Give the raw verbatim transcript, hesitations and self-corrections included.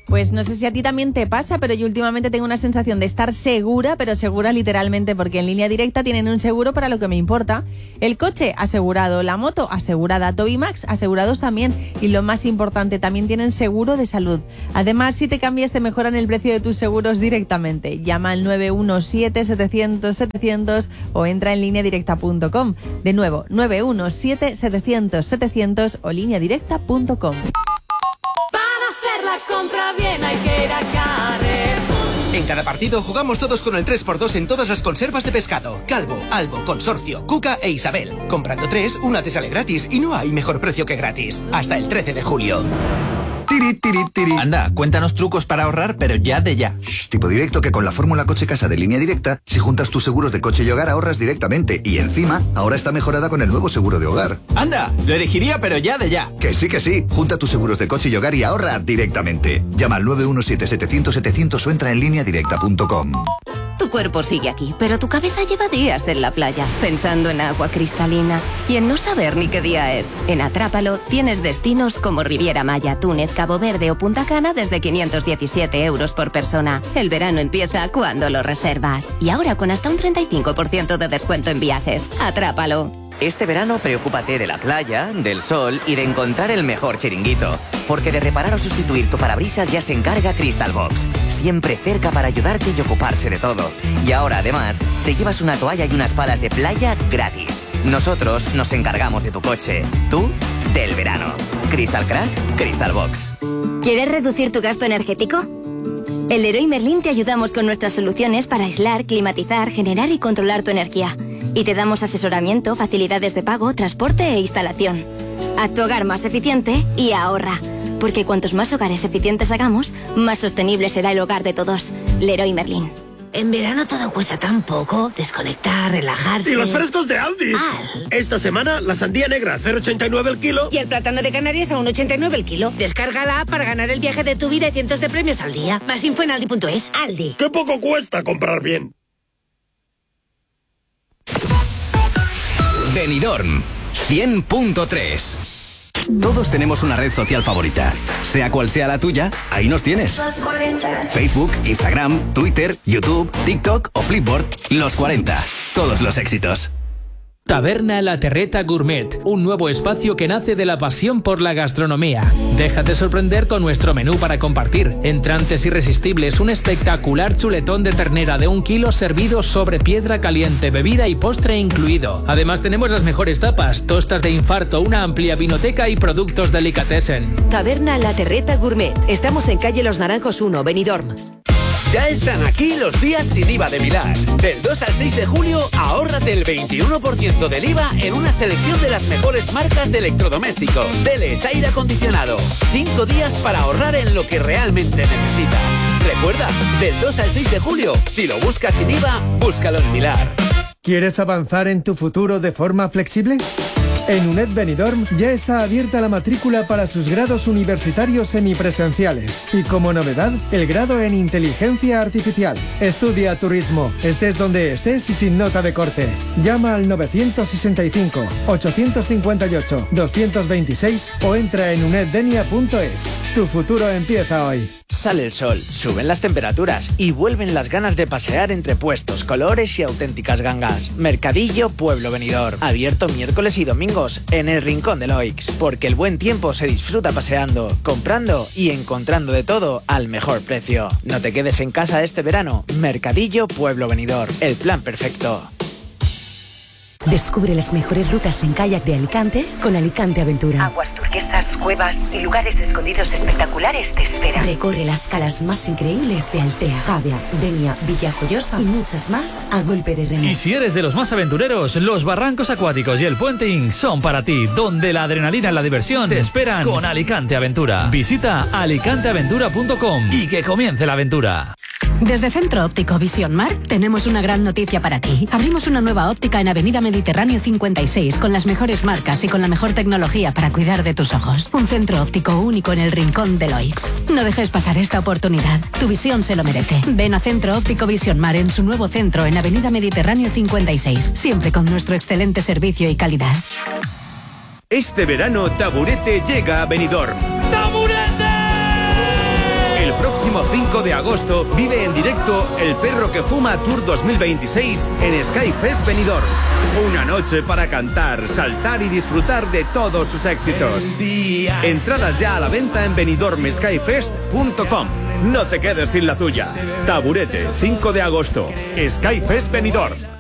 Pues no sé si a ti también te pasa, pero yo últimamente tengo una sensación de estar segura, pero segura literalmente, porque en Línea Directa tienen un seguro para lo que me importa. El coche asegurado, la moto asegurada, Tobimax asegurados también, y lo más importante, también tienen seguro de salud. Además, si te cambias te mejoran el precio de tus seguros directamente. Llama al nueve uno siete, setecientos, setecientos o entra en línea directa punto com. De nuevo, nueve uno siete, setecientos, setecientos o línea directa punto com. Compra bien, hay que ir a Carrefour. En cada partido jugamos todos con el tres por dos en todas las conservas de pescado. Calvo, Albo, Consorcio, Cuca e Isabel. Comprando tres, una te sale gratis y no hay mejor precio que gratis. Hasta el trece de julio. Tiri, tiri, tiri. Anda, cuéntanos trucos para ahorrar, pero ya de ya. Shh, tipo directo, que con la fórmula coche-casa de Línea Directa, si juntas tus seguros de coche y hogar, ahorras directamente. Y encima, ahora está mejorada con el nuevo seguro de hogar. Anda, lo elegiría, pero ya de ya. Que sí, que sí. Junta tus seguros de coche y hogar y ahorra directamente. Llama al nueve uno siete, setecientos, setecientos o entra en línea directa punto com. Tu cuerpo sigue aquí, pero tu cabeza lleva días en la playa, pensando en agua cristalina y en no saber ni qué día es. En Atrápalo tienes destinos como Riviera Maya, Túnez, Cabo Verde o Punta Cana desde quinientos diecisiete euros por persona. El verano empieza cuando lo reservas. Y ahora con hasta un treinta y cinco por ciento de descuento en viajes. Atrápalo. Este verano preocúpate de la playa, del sol y de encontrar el mejor chiringuito. Porque de reparar o sustituir tu parabrisas ya se encarga Crystal Box. Siempre cerca para ayudarte y ocuparse de todo. Y ahora además te llevas una toalla y unas palas de playa gratis. Nosotros nos encargamos de tu coche. Tú, del verano. Crystal Crack, Crystal Box. ¿Quieres reducir tu gasto energético? En Leroy Merlin te ayudamos con nuestras soluciones para aislar, climatizar, generar y controlar tu energía. Y te damos asesoramiento, facilidades de pago, transporte e instalación. Haz tu hogar más eficiente y ahorra. Porque cuantos más hogares eficientes hagamos, más sostenible será el hogar de todos. Leroy Merlin. En verano todo cuesta tan poco. Desconectar, relajarse. ¡Y los frescos de Aldi! Al. Esta semana, la sandía negra a cero coma ochenta y nueve el kilo. Y el plátano de Canarias a uno coma ochenta y nueve el kilo. Descarga la app para ganar el viaje de tu vida y cientos de premios al día. Más info en aldi punto es. Aldi. ¡Qué poco cuesta comprar bien! Benidorm cien punto tres. Todos tenemos una red social favorita. Sea cual sea la tuya, ahí nos tienes. Facebook, Instagram, Twitter, YouTube, TikTok o Flipboard. Los cuarenta. Todos los éxitos. Taberna La Terreta Gourmet, un nuevo espacio que nace de la pasión por la gastronomía. Déjate sorprender con nuestro menú para compartir. Entrantes irresistibles, un espectacular chuletón de ternera de un kilo servido sobre piedra caliente, bebida y postre incluido. Además tenemos las mejores tapas, tostas de infarto, una amplia vinoteca y productos delicatessen. Taberna La Terreta Gourmet. Estamos en calle Los Naranjos uno, Benidorm. Ya están aquí los días sin I V A de Milán. Del dos al seis de julio, ahórrate el veintiuno por ciento del I V A en una selección de las mejores marcas de electrodomésticos. Teles, aire acondicionado. Cinco días para ahorrar en lo que realmente necesitas. Recuerda, del dos al seis de julio, si lo buscas sin I V A, búscalo en Milán. ¿Quieres avanzar en tu futuro de forma flexible? En UNED Benidorm ya está abierta la matrícula para sus grados universitarios semipresenciales y como novedad, el grado en Inteligencia Artificial. Estudia a tu ritmo, estés donde estés y sin nota de corte. Llama al novecientos sesenta y cinco, ochocientos cincuenta y ocho, doscientos veintiséis o entra en uneddenia punto es. Tu futuro empieza hoy. Sale el sol, suben las temperaturas y vuelven las ganas de pasear entre puestos, colores y auténticas gangas. Mercadillo Pueblo Benidorm, abierto miércoles y domingos en el Rincón de Loix, porque el buen tiempo se disfruta paseando, comprando y encontrando de todo al mejor precio. No te quedes en casa este verano. Mercadillo Pueblo Benidorm, el plan perfecto. Descubre las mejores rutas en kayak de Alicante con Alicante Aventura. Aguas turquesas, cuevas y lugares escondidos espectaculares te esperan. Recorre las calas más increíbles de Altea, Javea, Denia, Villajoyosa y muchas más a golpe de remo. Y si eres de los más aventureros, los barrancos acuáticos y el puenting son para ti, donde la adrenalina y la diversión te esperan con Alicante Aventura. Visita alicante aventura punto com y que comience la aventura. Desde Centro Óptico Visión Mar tenemos una gran noticia para ti. Abrimos una nueva óptica en Avenida Mediterráneo cincuenta y seis con las mejores marcas y con la mejor tecnología para cuidar de tus ojos. Un centro óptico único en el Rincón de Loix. No dejes pasar esta oportunidad. Tu visión se lo merece. Ven a Centro Óptico Visión Mar en su nuevo centro en Avenida Mediterráneo cincuenta y seis, siempre con nuestro excelente servicio y calidad. Este verano Taburete llega a Benidorm. ¡Taburete! El próximo cinco de agosto vive en directo El Perro que Fuma Tour dos mil veintiséis en Skyfest Benidorm. Una noche para cantar, saltar y disfrutar de todos sus éxitos. Entradas ya a la venta en benidorm skyfest punto com. No te quedes sin la tuya. Taburete, cinco de agosto. Skyfest Benidorm.